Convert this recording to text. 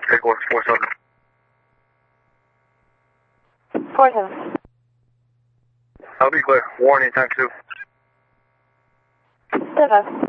Take 147. 47. I'll be clear. Warning, time 2. Step up.